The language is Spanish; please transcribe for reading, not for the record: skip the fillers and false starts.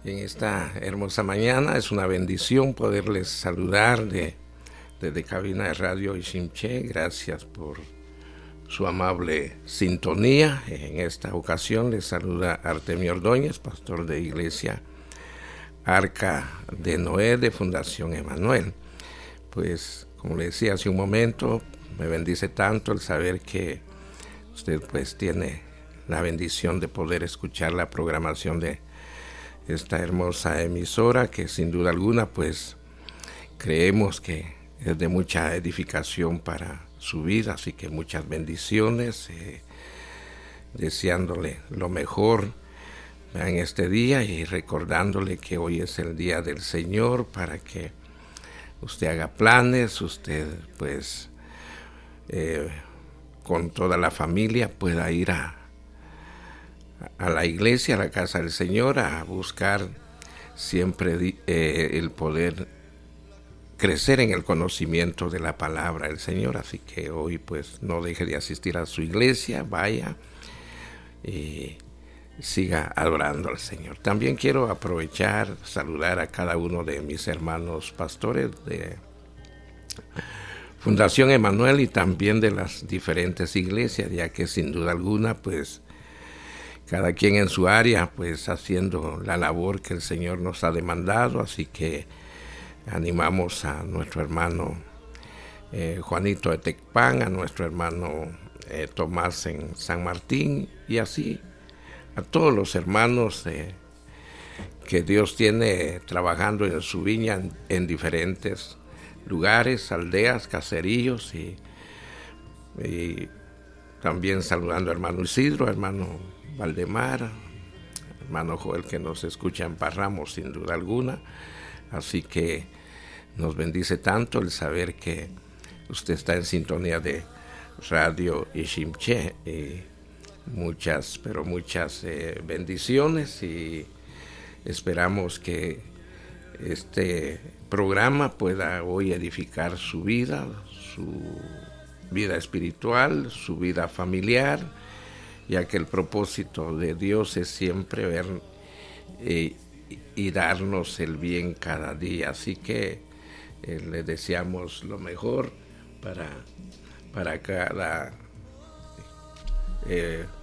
En esta hermosa mañana es una bendición poderles saludar desde cabina de radio Ishimche. Gracias por su amable sintonía. En esta ocasión les saluda Artemio Ordóñez, pastor de Iglesia Arca de Noé de Fundación Emanuel. Pues, como le decía hace un momento, me bendice tanto el saber que usted pues tiene la bendición de poder escuchar la programación de esta hermosa emisora, que sin duda alguna pues creemos que es de mucha edificación para su vida, así que muchas bendiciones, deseándole lo mejor en este día y recordándole que hoy es el día del Señor, para que usted haga planes, usted pues con toda la familia pueda ir a la iglesia, a la casa del Señor, a buscar siempre el poder crecer en el conocimiento de la palabra del Señor. Así que hoy pues no deje de asistir a su iglesia, vaya y siga adorando al Señor. También quiero aprovechar, saludar a cada uno de mis hermanos pastores de Fundación Emanuel y también de las diferentes iglesias, ya que sin duda alguna pues cada quien en su área pues haciendo la labor que el Señor nos ha demandado. Así que animamos a nuestro hermano Juanito de Tecpan, a nuestro hermano Tomás en San Martín, y así a todos los hermanos que Dios tiene trabajando en su viña en diferentes lugares, aldeas, caseríos, y también saludando a hermano Isidro, hermano Valdemar, hermano Joel, que nos escucha en Parramos sin duda alguna. Así que nos bendice tanto el saber que usted está en sintonía de Radio Ishimche, y muchas bendiciones, y esperamos que este programa pueda hoy edificar su vida espiritual, su vida familiar, ya que el propósito de Dios es siempre ver y darnos el bien cada día. Así que le deseamos lo mejor para cada